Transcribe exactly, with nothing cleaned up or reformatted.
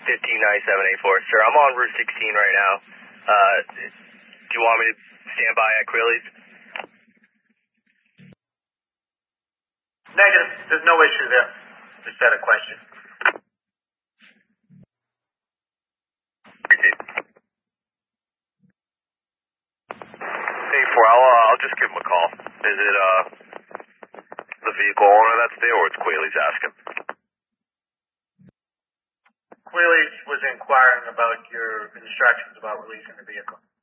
fifteen ninety-seven eighty-four. Sir, I'm on Route sixteen right now. Uh, do you want me to stand by at Quilly's? Negative. There's no issue there. Just had a question. Hey, four, I'll, uh, I'll just give him a call. Is it, uh, the vehicle owner that's there, or it's Quayle's asking? Quilly's was inquiring about your instructions about releasing the vehicle.